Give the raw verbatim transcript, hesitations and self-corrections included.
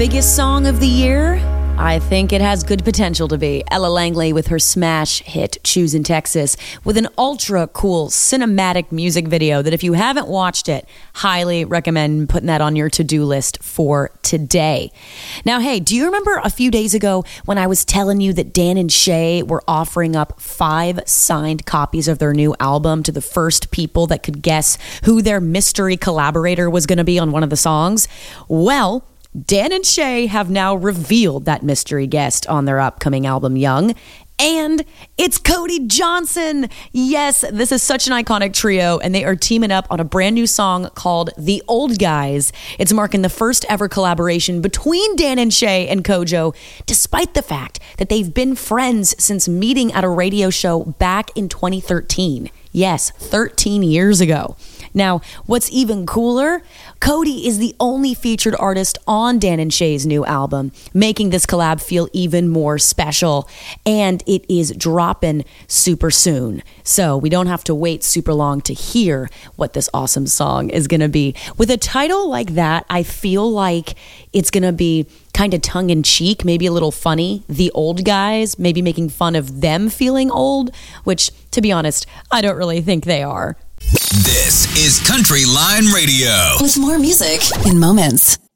Biggest song of the year? I think it has good potential to be. Ella Langley with her smash hit Choosing Texas with an ultra cool cinematic music video that if you haven't watched it, highly recommend putting that on your to-do list for today. Now, hey, do you remember a few days ago when I was telling you that Dan and Shay were offering up five signed copies of their new album to the first people that could guess who their mystery collaborator was going to be on one of the songs? Well, Dan and Shay have now revealed that mystery guest on their upcoming album, Young. And it's Cody Johnson. Yes, this is such an iconic trio, and they are teaming up on a brand new song called The Old Guys. It's marking the first ever collaboration between Dan and Shay and Kojo, despite the fact that they've been friends since meeting at a radio show back in twenty thirteen. Yes, thirteen years ago. Now, what's even cooler, Cody is the only featured artist on Dan and Shay's new album, making this collab feel even more special. And it is dropping super soon. So we don't have to wait super long to hear what this awesome song is going to be. With a title like that, I feel like it's going to be kind of tongue-in-cheek, maybe a little funny. The Old Guys, maybe making fun of them feeling old, which, to be honest, I don't really think they are. This is Country Line Radio. With more music in moments.